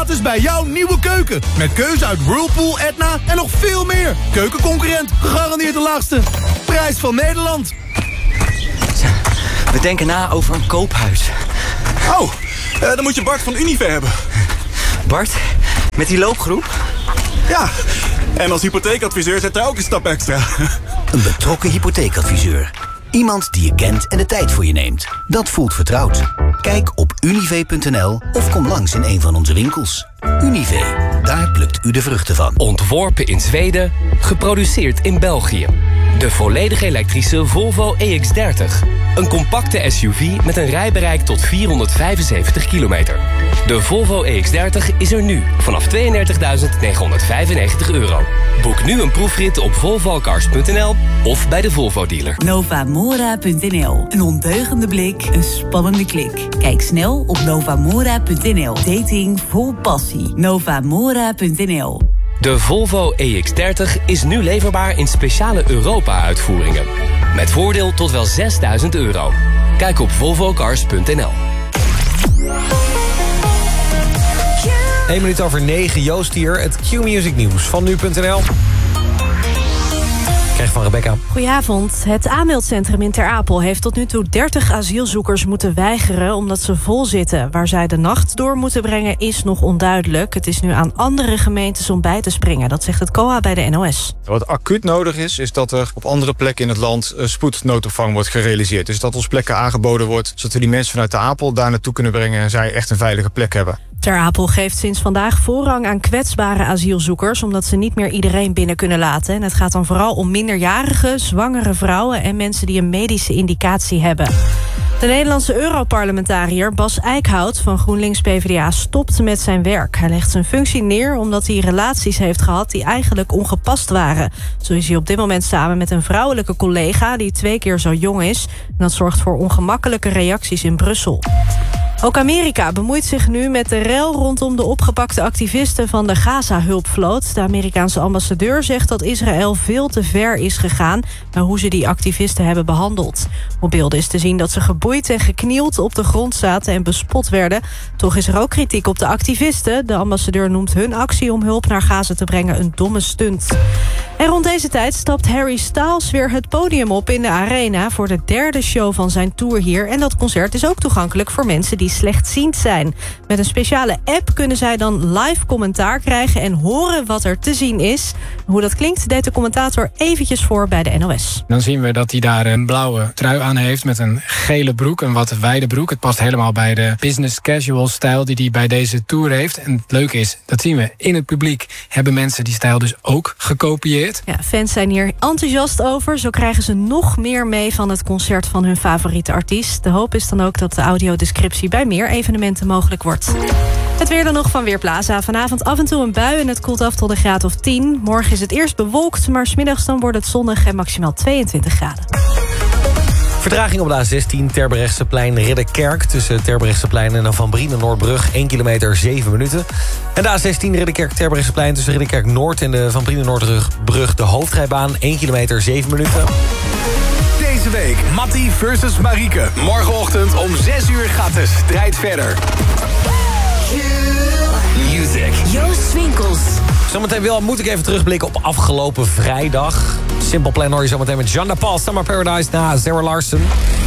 gratis bij jouw nieuwe keuken. Met keuze uit Whirlpool, Edna en nog veel meer. Keukenconcurrent, gegarandeerd de laagste prijs van Nederland. We denken na over een koophuis. Oh, dan moet je Bart van Unive hebben. Bart, met die loopgroep? Ja, en als hypotheekadviseur zet hij ook een stap extra. Een betrokken hypotheekadviseur. Iemand die je kent en de tijd voor je neemt. Dat voelt vertrouwd. Kijk op unive.nl of kom langs in een van onze winkels. Unive, daar plukt u de vruchten van. Ontworpen in Zweden, geproduceerd in België. De volledig elektrische Volvo EX30. Een compacte SUV met een rijbereik tot 475 kilometer. De Volvo EX30 is er nu vanaf €32.995. Boek nu een proefrit op volvocars.nl of bij de Volvo dealer. Novamora.nl. Een ondeugende blik, een spannende klik. Kijk snel op novamora.nl. Dating vol passie. Novamora.nl. De Volvo EX30 is nu leverbaar in speciale Europa-uitvoeringen. Met voordeel tot wel €6.000. Kijk op volvocars.nl. 9:01, Joost hier, het Q-Music nieuws van nu.nl. Krijg van Rebecca. Goedenavond. Het aanmeldcentrum in Ter Apel heeft tot nu toe 30 asielzoekers moeten weigeren omdat ze vol zitten. Waar zij de nacht door moeten brengen is nog onduidelijk. Het is nu aan andere gemeentes om bij te springen. Dat zegt het COA bij de NOS. Wat acuut nodig is dat er op andere plekken in het land spoednoodopvang wordt gerealiseerd. Dus dat ons plekken aangeboden wordt, zodat we die mensen vanuit Ter Apel daar naartoe kunnen brengen en zij echt een veilige plek hebben. Ter Apel geeft sinds vandaag voorrang aan kwetsbare asielzoekers, omdat ze niet meer iedereen binnen kunnen laten. En het gaat dan vooral om minderjarigen, zwangere vrouwen en mensen die een medische indicatie hebben. De Nederlandse Europarlementariër Bas Eickhout van GroenLinks-PVDA stopt met zijn werk. Hij legt zijn functie neer omdat hij relaties heeft gehad die eigenlijk ongepast waren. Zo is hij op dit moment samen met een vrouwelijke collega die 2 keer zo jong is. En dat zorgt voor ongemakkelijke reacties in Brussel. Ook Amerika bemoeit zich nu met de rel rondom de opgepakte activisten van de Gaza-hulpvloot. De Amerikaanse ambassadeur zegt dat Israël veel te ver is gegaan bij hoe ze die activisten hebben behandeld. Op beelden is te zien dat ze geboeid en geknield op de grond zaten en bespot werden. Toch is er ook kritiek op de activisten. De ambassadeur noemt hun actie om hulp naar Gaza te brengen een domme stunt. En rond deze tijd stapt Harry Styles weer het podium op in de Arena voor de 3e show van zijn tour hier. En dat concert is ook toegankelijk voor mensen die slechtziend zijn. Met een speciale app kunnen zij dan live commentaar krijgen en horen wat er te zien is. Hoe dat klinkt deed de commentator eventjes voor bij de NOS. Dan zien we dat hij daar een blauwe trui aan heeft met een gele broek, een wat wijde broek. Het past helemaal bij de business casual stijl die hij bij deze tour heeft. En het leuke is, dat zien we in het publiek, hebben mensen die stijl dus ook gekopieerd. Ja, fans zijn hier enthousiast over. Zo krijgen ze nog meer mee van het concert van hun favoriete artiest. De hoop is dan ook dat de audiodescriptie bij meer evenementen mogelijk wordt. Het weer dan nog van Weerplaza. Vanavond af en toe een bui en het koelt af tot een graad of 10. Morgen is het eerst bewolkt, maar 's middags dan wordt het zonnig en maximaal 22 graden. Vertraging op de A16 Terbrechtseplein Ridderkerk. Tussen Terbrechtseplein en Van Brienen-Noordbrug 1 kilometer 7 minuten. En de A16 Ridderkerk Terbrechtseplein tussen Ridderkerk Noord en de Van Brienen-Noordbrug de hoofdrijbaan 1 kilometer 7 minuten. Deze week Mattie versus Marieke. Morgenochtend om 6 uur gaat de strijd verder. Music. Joost Swinkels. Zometeen moet ik even terugblikken op afgelopen vrijdag. Simple Plan hoor je zometeen met Jean de Paul, Summer Paradise na Zara Larsson.